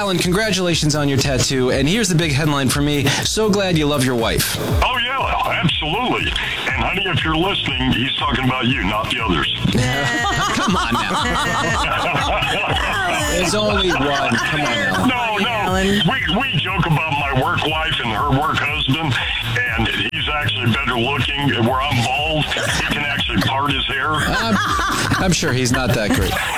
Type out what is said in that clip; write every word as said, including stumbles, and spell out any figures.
Alan, congratulations on your tattoo. And here's the big headline for me. So glad you love your wife. Oh, yeah, absolutely. And, honey, if you're listening, he's talking about you, not the others. Come on now. There's only one. Come on now. No, no. We, we joke about my work wife and her work husband, and he's actually better looking. Where I'm bald, he can actually part his hair. I'm, I'm sure he's not that great.